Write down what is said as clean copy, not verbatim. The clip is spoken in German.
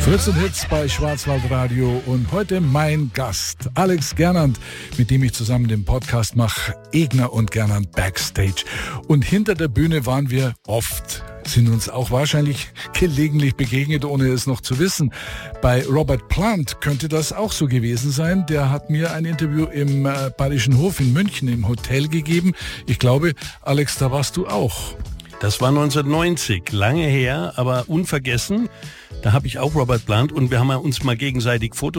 Fritz und Hits bei Schwarzwaldradio und heute mein Gast, Alex Gernand, mit dem ich zusammen den Podcast mache, Egner und Gernand Backstage. Und hinter der Bühne waren wir oft, sind uns auch wahrscheinlich gelegentlich begegnet, ohne es noch zu wissen. Bei Robert Plant könnte das auch so gewesen sein. Der hat mir ein Interview im Bayerischen Hof in München im Hotel gegeben. Ich glaube, Alex, da warst du auch. Das war 1990, lange her, aber unvergessen. Da habe ich auch Robert Plant und wir haben uns mal gegenseitig Fotos